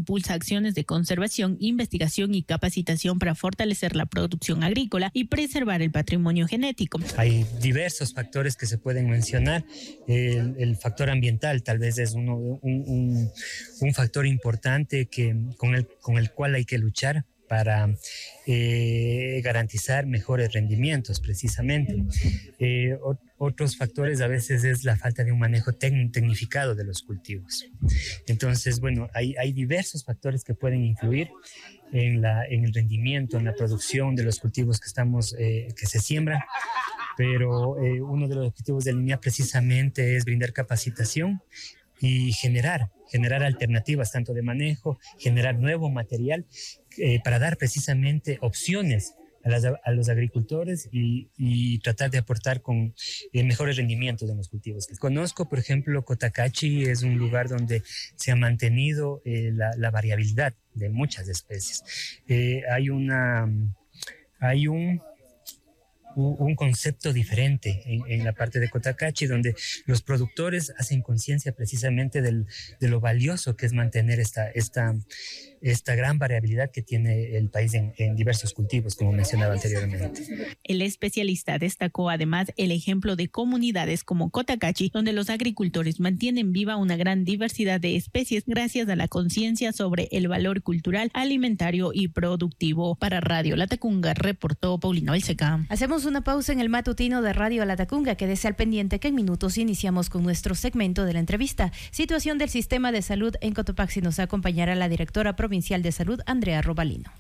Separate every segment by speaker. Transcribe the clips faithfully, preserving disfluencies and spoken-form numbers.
Speaker 1: impulsa acciones de conservación, investigación y capacitación para fortalecer la producción agrícola y preservar el patrimonio genético.
Speaker 2: Hay diversos factores que se pueden mencionar. El, el factor ambiental tal vez es uno, un, un, un factor importante que, con, el, con el cual hay que luchar para eh, garantizar mejores rendimientos, precisamente. Eh, o, otros factores a veces es la falta de un manejo tec- tecnificado de los cultivos. Entonces, bueno, hay, hay diversos factores que pueden influir en, la, en el rendimiento, en la producción de los cultivos que, estamos, eh, que se siembran, pero eh, uno de los objetivos de Línea precisamente es brindar capacitación y generar, generar alternativas tanto de manejo, generar nuevo material eh, para dar precisamente opciones a, las, a los agricultores y, y tratar de aportar con eh, mejores rendimientos de los cultivos. Conozco, por ejemplo, Cotacachi es un lugar donde se ha mantenido eh, la, la variabilidad de muchas especies. Eh, hay una, hay un un concepto diferente en, en la parte de Cotacachi, donde los productores hacen conciencia precisamente del, de lo valioso que es mantener esta, esta, esta gran variabilidad que tiene el país en, en diversos cultivos, como mencionaba anteriormente.
Speaker 1: El especialista destacó además el ejemplo de comunidades como Cotacachi, donde los agricultores mantienen viva una gran diversidad de especies gracias a la conciencia sobre el valor cultural, alimentario y productivo. Para Radio Latacunga, reportó Paulina Balseca.
Speaker 3: Hacemos una pausa en el matutino de Radio Latacunga. Quédese al pendiente que en minutos iniciamos con nuestro segmento de la entrevista. Situación del sistema de salud en Cotopaxi. Nos acompañará la directora provincial de salud, Andrea Robalino.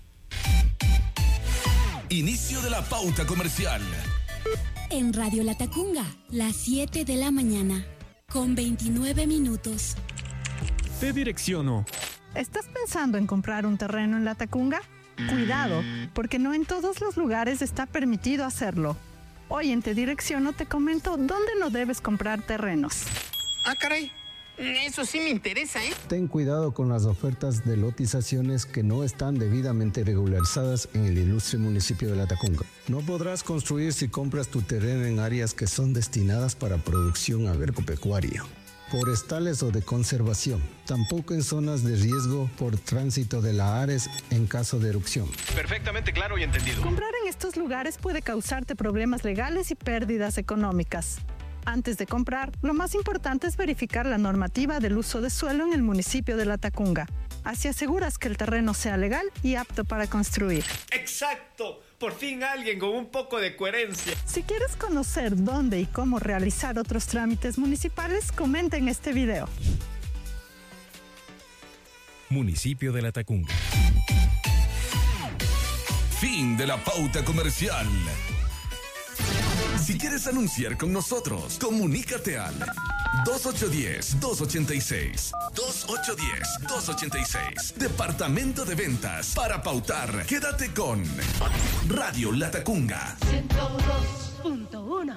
Speaker 4: Inicio de la pauta comercial.
Speaker 5: En Radio Latacunga, las siete de la mañana, con veintinueve minutos.
Speaker 6: Te direcciono.
Speaker 7: ¿Estás pensando en comprar un terreno en Latacunga? Cuidado, porque no en todos los lugares está permitido hacerlo. Hoy en Te Direcciono te comento dónde no debes comprar terrenos.
Speaker 8: Ah, caray. Eso sí me interesa, ¿eh?
Speaker 9: Ten cuidado con las ofertas de lotizaciones que no están debidamente regularizadas en el ilustre municipio de Latacunga. No podrás construir si compras tu terreno en áreas que son destinadas para producción agropecuaria, forestales o de conservación, tampoco en zonas de riesgo por tránsito de la ARES en caso de erupción.
Speaker 6: Perfectamente claro y entendido.
Speaker 7: Comprar en estos lugares puede causarte problemas legales y pérdidas económicas. Antes de comprar, lo más importante es verificar la normativa del uso de suelo en el municipio de Latacunga. Así aseguras que el terreno sea legal y apto para construir.
Speaker 10: ¡Exacto! Por fin alguien con un poco de coherencia.
Speaker 7: Si quieres conocer dónde y cómo realizar otros trámites municipales, comenta en este video.
Speaker 4: Municipio de Latacunga. Fin de la pauta comercial. Si quieres anunciar con nosotros, comunícate al dos ocho uno cero, dos ocho seis, dos ocho uno cero, dos ocho seis. Departamento de Ventas. Para pautar, quédate con Radio Latacunga.
Speaker 5: ciento dos punto uno.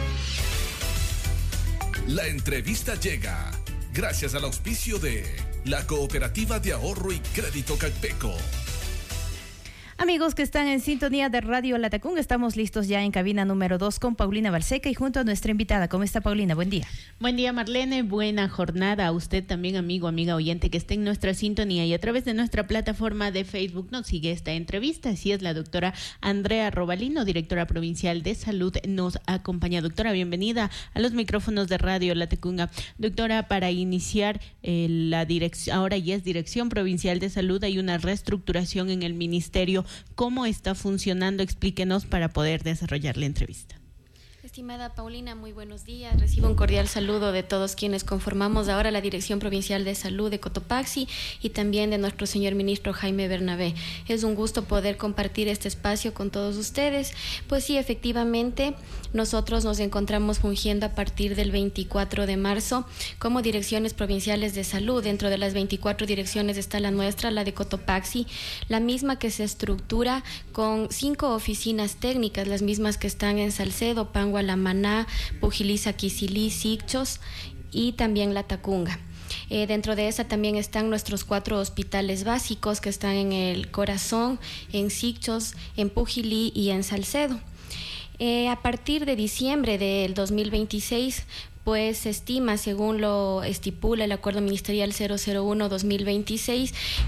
Speaker 4: La entrevista llega gracias al auspicio de la Cooperativa de Ahorro y Crédito Calpeco.
Speaker 3: Amigos que están en sintonía de Radio Latacunga, estamos listos ya en cabina número dos con Paulina Balseca y junto a nuestra invitada. ¿Cómo está, Paulina? Buen día.
Speaker 1: Buen día, Marlene. Buena jornada a usted también, amigo, amiga oyente que esté en nuestra sintonía y a través de nuestra plataforma de Facebook nos sigue esta entrevista. Así es, la doctora Andrea Robalino, directora provincial de salud, nos acompaña. Doctora, bienvenida a los micrófonos de Radio Latacunga. Doctora, para iniciar eh, la dirección, ahora ya es Dirección Provincial de Salud, hay una reestructuración en el ministerio. ¿Cómo está funcionando? Explíquenos para poder desarrollar la entrevista.
Speaker 11: Estimada Paulina, muy buenos días. Recibo un cordial saludo de todos quienes conformamos ahora la Dirección Provincial de Salud de Cotopaxi y también de nuestro señor ministro Jaime Bernabé. Es un gusto poder compartir este espacio con todos ustedes. Pues sí, efectivamente, nosotros nos encontramos fungiendo a partir del veinticuatro de marzo como Direcciones Provinciales de Salud. Dentro de las veinticuatro direcciones está la nuestra, la de Cotopaxi, la misma que se estructura con cinco oficinas técnicas, las mismas que están en Salcedo, Panguas, Lamaná, Pujilí, Quisilí, Sicchos y también Latacunga. Eh, dentro de esa también están nuestros cuatro hospitales básicos que están en el Corazón, en Sicchos, en Pujilí y en Salcedo. Eh, a partir de diciembre del dos mil veintiséis, pues se estima, según lo estipula el Acuerdo Ministerial cero cero uno dos mil veintiséis,